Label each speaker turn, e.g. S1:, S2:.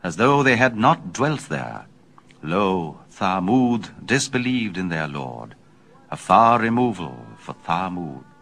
S1: as though they had not dwelt there. Lo, Thamud disbelieved in their Lord, a far removal for Thamud.